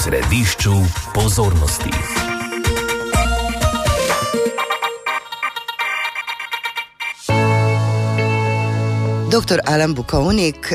središču pozornosti. Dr. Alan Bukovnik,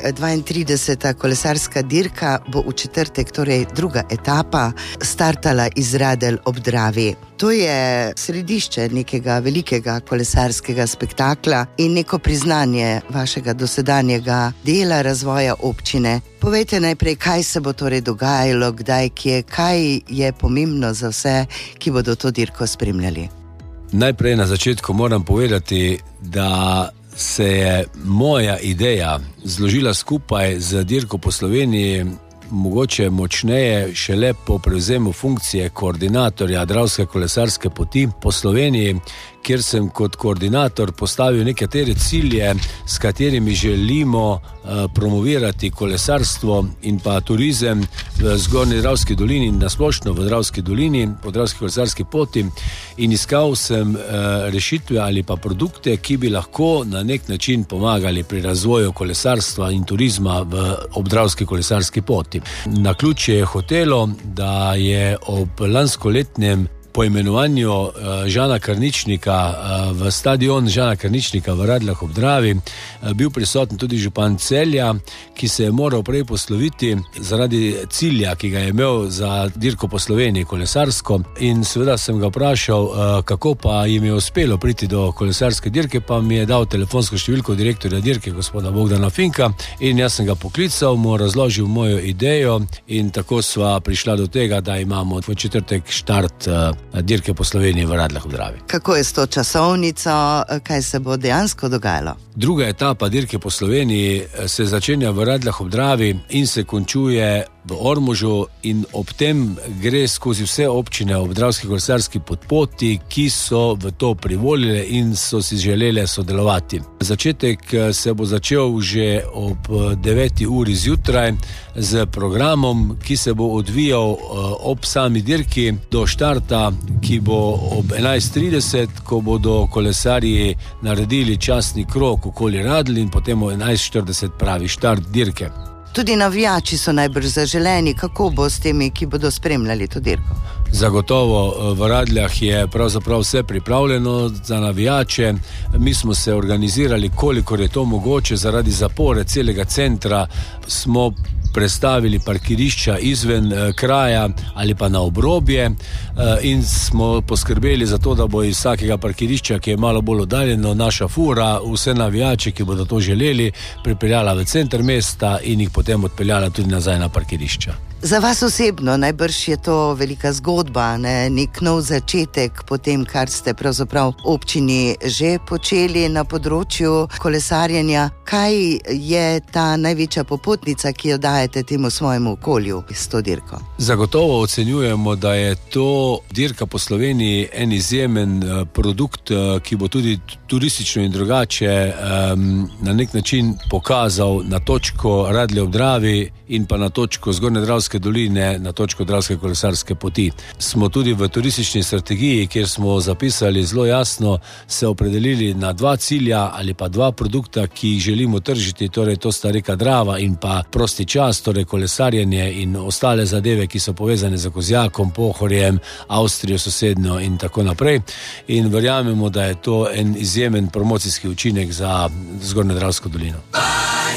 32. kolesarska dirka bo v četrtek, torej druga etapa, startala iz Radelj ob Dravi. To je središče nekega velikega kolesarskega spektakla in neko priznanje vašega dosedanjega dela razvoja občine. Povejte najprej, kaj se bo torej dogajalo, kdaj, kje, kaj je pomembno za vse, ki bodo to dirko spremljali. Najprej na začetku moram povedati, da se je moja ideja zložila skupaj z dirko po Sloveniji mogoče močneje šele po prevzemu funkcije koordinatorja Dravske kolesarske poti po Sloveniji, kjer sem kot koordinator postavil nekatere cilje, s katerimi želimo promovirati kolesarstvo in pa turizem v Zgornji Dravski dolini in nasplošno v Dravski dolini, po Dravski kolesarski poti, in iskal sem rešitve ali pa produkte, ki bi lahko na nek način pomagali pri razvoju kolesarstva in turizma ob Dravski kolesarski poti. Naključje je hotelo, da je ob lanskoletnem poimenovanju Žana Karničnika v stadion Žana Karničnika v Radljah ob Dravi bil prisoten tudi župan Celja, ki se je moral prej posloviti zaradi cilja, ki ga je imel za dirko po Sloveniji kolesarsko, in seveda sem ga vprašal, kako pa jim je uspelo priti do kolesarske dirke, pa mi je dal telefonsko številko direktorja dirke, gospoda Bogdana Finka, in jaz sem ga poklical, mu razložil mojo idejo in tako sva prišla do tega, da imamo v četrtek štart dirke po Sloveniji v Radljah ob Dravi. Kako je s to časovnico, kaj se bo dejansko dogajalo? Druga etapa dirke po Sloveniji se začenja v Radljah ob Dravi in se končuje v Ormožu, in ob tem gre skozi vse občine ob Dravski kolesarski podpoti, ki so v to privolile in so si želele sodelovati. Začetek se bo začel že ob 9. uri zjutraj z programom, ki se bo odvijal ob sami dirki do štarta, ki bo ob 11.30, ko bodo kolesarji naredili častni krog okoli Radl in potem o 11.40 pravi štart dirke. Tudi navijači so najbrž zaželeni. Kako bo s temi, ki bodo spremljali to dirko? Zagotovo v Radljah je pravzaprav vse pripravljeno za navijače. Mi smo se organizirali, kolikor je to mogoče, zaradi zapore celega centra smo prestavili parkirišča izven kraja ali pa na obrobje in smo poskrbeli za to, da bo iz vsakega parkirišča, ki je malo bolj oddaljeno, naša fura, vse navijače, ki bodo to želeli, pripeljala v center mesta in jih potem odpeljala tudi nazaj na parkirišča. Za vas osebno najbrž je to velika zgodba, nek nov začetek po tem, kar ste pravzaprav občini že počeli na področju kolesarjenja. Kaj je ta največja popotnica, ki jo dajete temu svojemu okolju s to dirko? Zagotovo ocenjujemo, da je to dirka po Sloveniji en izjemen produkt, ki bo tudi turistično in drugače na nek način pokazal na točko Radlje ob Dravi in pa na točko Zgornje Dravske doline, na točko Dravske kolesarske poti. Smo tudi v turistični strategiji, kjer smo zapisali zelo jasno, se opredelili na 2 cilja ali pa 2 produkta, ki jih želimo tržiti, torej to sta reka Drava in pa prosti čas, torej kolesarjenje in ostale zadeve, ki so povezane z Kozjakom, Pohorjem, Avstrijo sosednjo in tako naprej. In verjamemo, da je to en izjemen promocijski učinek za Zgornjo Dravsko dolino.